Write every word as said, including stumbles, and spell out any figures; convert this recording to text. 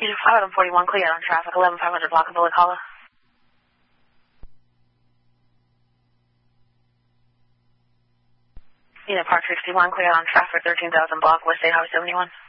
Unit five forty-one clear on traffic, eleven five hundred block of Bullicala. Unit Park sixty-one clear on traffic, thirteen thousand block, West eight Highway seventy-one.